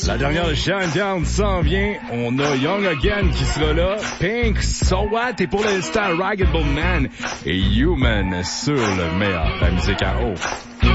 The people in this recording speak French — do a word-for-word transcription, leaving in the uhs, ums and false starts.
La dernière de Shakedown s'en vient. On a Young Again qui sera là. Pink, So What? Et pour l'instant, Ragged Bone Man et Human sur le meilleur de la musique à eau.